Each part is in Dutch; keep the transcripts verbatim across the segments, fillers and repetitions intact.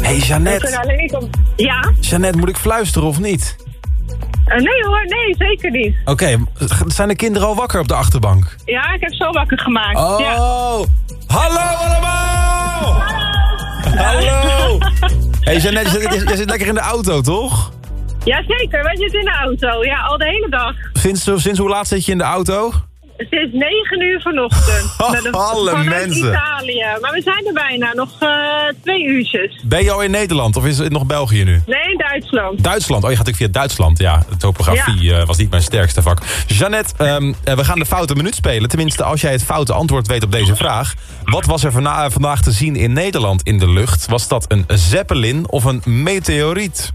Hey Jeannette. Ik ben alleen niet om... Ja? Jeannette, moet ik fluisteren of niet? Uh, nee hoor, nee, zeker niet. Oké, okay, zijn de kinderen al wakker op de achterbank? Ja, ik heb zo wakker gemaakt. Oh, ja. Hallo allemaal! Hallo! Hallo! Hey Jeannette, jij zit, jij zit lekker in de auto, toch? Jazeker, wij zitten in de auto. Ja, al de hele dag. Sinds, sinds hoe laat zit je in de auto? Sinds negen uur vanochtend. Alle mensen. Italië. Maar we zijn er bijna. Nog uh, twee uurtjes. Ben je al in Nederland of is het nog België nu? Nee, in Duitsland. Duitsland? Oh, je gaat natuurlijk via Duitsland. Ja, de topografie ja. uh, was niet mijn sterkste vak. Jeannette, um, uh, we gaan de foute minuut spelen. Tenminste, als jij het foute antwoord weet op deze vraag. Wat was er vana- uh, vandaag te zien in Nederland in de lucht? Was dat een zeppelin of een meteoriet?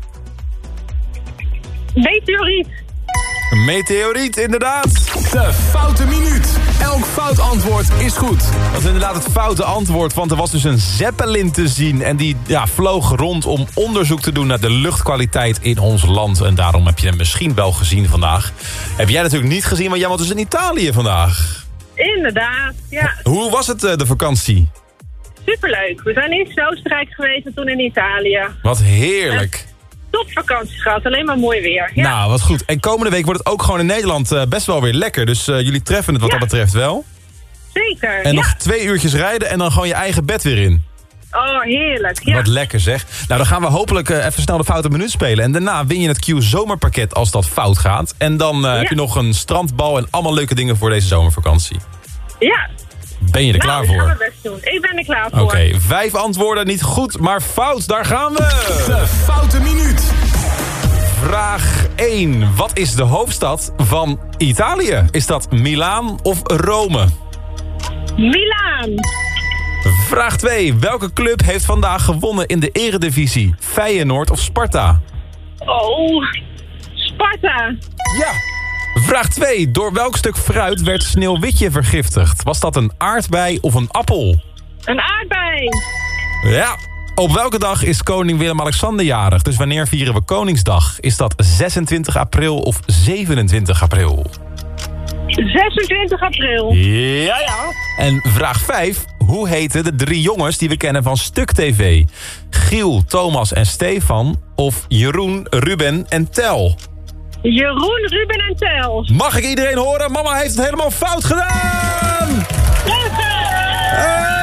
Meteoriet. Een meteoriet, inderdaad. De foute minuut. Elk fout antwoord is goed. Dat is inderdaad het foute antwoord, want er was dus een zeppelin te zien. En die ja, vloog rond om onderzoek te doen naar de luchtkwaliteit in ons land. En daarom heb je hem misschien wel gezien vandaag. Heb jij natuurlijk niet gezien, want jij was dus in Italië vandaag. Inderdaad, ja. Hoe was het, de vakantie? Superleuk. We zijn eerst in Oostenrijk geweest en toen in Italië. Wat heerlijk. Topvakantie gehad, alleen maar mooi weer. Ja. Nou, wat goed. En komende week wordt het ook gewoon in Nederland uh, best wel weer lekker. Dus uh, jullie treffen het wat ja. dat betreft wel. Zeker, En ja. nog twee uurtjes rijden en dan gewoon je eigen bed weer in. Oh, heerlijk, ja. Wat lekker zeg. Nou, dan gaan we hopelijk uh, even snel de foute minuut spelen. En daarna win je het Q zomerpakket als dat fout gaat. En dan uh, ja. heb je nog een strandbal en allemaal leuke dingen voor deze zomervakantie. Ja. Ben je er nou, klaar voor? Ik ga mijn best doen. Ik ben er klaar voor. Oké, okay, vijf antwoorden, niet goed, maar fout. Daar gaan we. De foute minuut. Vraag één. Wat is de hoofdstad van Italië? Is dat Milaan of Rome? Milaan. Vraag twee. Welke club heeft vandaag gewonnen in de eredivisie? Feyenoord of Sparta? Oh, Sparta. Ja. Vraag twee. Door welk stuk fruit werd Sneeuwwitje vergiftigd? Was dat een aardbei of een appel? Een aardbei. Ja. Op welke dag is koning Willem-Alexander jarig? Dus wanneer vieren we Koningsdag? Is dat zesentwintig april of zevenentwintig april? zesentwintig april. Ja, ja. En vraag vijf. Hoe heten de drie jongens die we kennen van Stuk T V? Giel, Thomas en Stefan of Jeroen, Ruben en Tel? Jeroen, Ruben en Tel. Mag ik iedereen horen? Mama heeft het helemaal fout gedaan! Hey!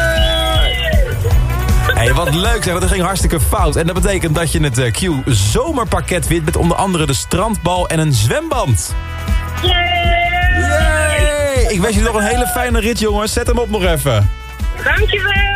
Hey, wat leuk zeg, dat ging hartstikke fout. En dat betekent dat je het uh, Q zomerpakket wint met onder andere de strandbal en een zwemband. Yay! Yay! Ik wens jullie nog een hele fijne rit, jongens. Zet hem op nog even. Dankjewel!